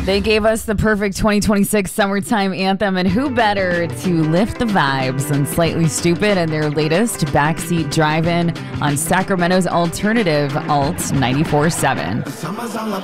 They gave us the perfect 2026 summertime anthem, and who better to lift the vibes than Slightly Stoopid and their latest Backseat Drive-In on Sacramento's alternative Alt 94.7.